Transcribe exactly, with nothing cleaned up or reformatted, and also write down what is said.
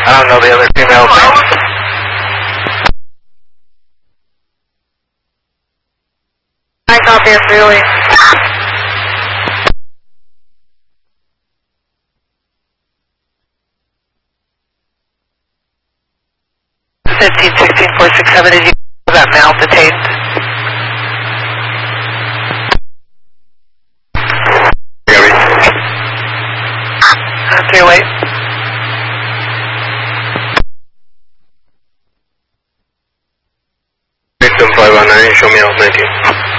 I don't know the other female's name. I copy it freely. fifteen sixteen four six seven, did you have that male detained? Okay, wait. Victim five one nine, show me out nineteen.